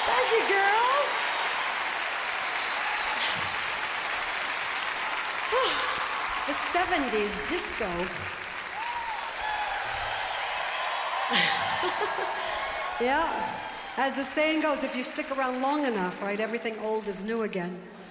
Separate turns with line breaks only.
Thank you, girls. The 70s disco. Yeah. As the saying goes, if you stick around long enough, right, everything old is new again.